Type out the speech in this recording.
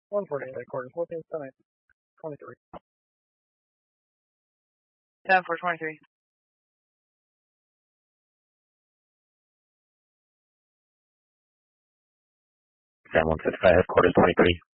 148 headquarters, looking 23. 7423. San 165 headquarters 23.